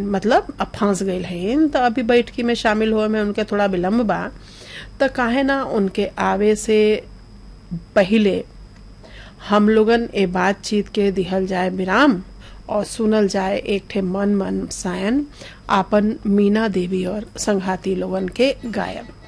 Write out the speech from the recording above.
मतलब अब फंस गए हैं तो अभी बैठकी में शामिल होए में उनके थोड़ा विलम्ब बा, तो काहे ना उनके आवे से पहले हम लोगन ए बातचीत के दिहल जाए विराम और सुनल जाए एक ठे मन मन सायन आपन मीना देवी और संघाती लोगन के गायब।